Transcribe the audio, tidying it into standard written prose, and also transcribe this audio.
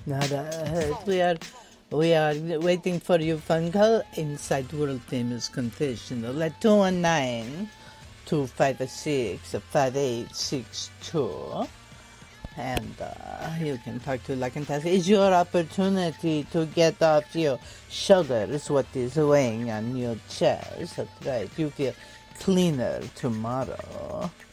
We are waiting for your phone call inside World Famous Confessional at 219-256-5862. And you can talk to Lakantas. It's your opportunity to get off your shoulders what is weighing on your chest. That's right. You feel cleaner tomorrow.